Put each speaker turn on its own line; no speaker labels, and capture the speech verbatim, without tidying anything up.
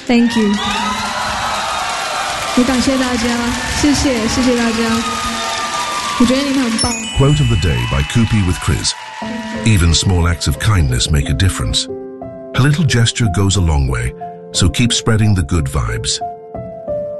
Thank you。也感谢大家，谢谢，谢谢大家。我觉得你们很棒。
Quote of the day by Koopy with Chris. Even small acts of kindness make a difference. A little gesture goes a long way, so keep spreading the good vibes.